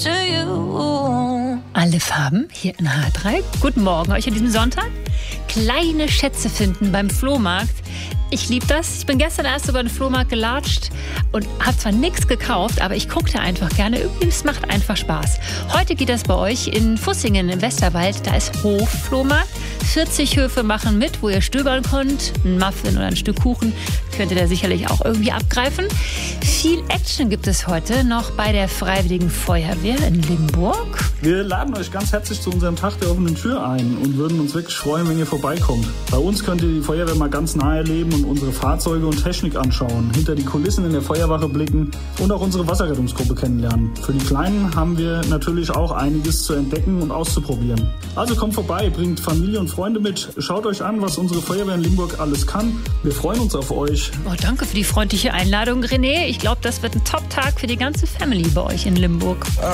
Alle Farben hier in H3. Guten Morgen euch an diesem Sonntag. Kleine Schätze finden beim Flohmarkt. Ich liebe das. Ich bin gestern erst über den Flohmarkt gelatscht und habe zwar nichts gekauft, aber ich gucke da einfach gerne. Irgendwie, es macht einfach Spaß. Heute geht das bei euch in Fussingen im Westerwald. Da ist Hofflohmarkt. 40 Höfe machen mit, wo ihr stöbern könnt. Ein Muffin oder ein Stück Kuchen könnt ihr da sicherlich auch irgendwie abgreifen. Viel Action gibt es heute noch bei der Freiwilligen Feuerwehr in Limburg. Wir laden euch ganz herzlich zu unserem Tag der offenen Tür ein und würden uns wirklich freuen, wenn ihr vorbeikommt. Bei uns könnt ihr die Feuerwehr mal ganz nahe erleben und unsere Fahrzeuge und Technik anschauen, hinter die Kulissen in der Feuerwache blicken und auch unsere Wasserrettungsgruppe kennenlernen. Für die Kleinen haben wir natürlich auch einiges zu entdecken und auszuprobieren. Also kommt vorbei, bringt Familie und Freunde mit. Schaut euch an, was unsere Feuerwehr in Limburg alles kann. Wir freuen uns auf euch. Oh, danke für die freundliche Einladung, René. Ich glaube, das wird ein Top-Tag für die ganze Family bei euch in Limburg.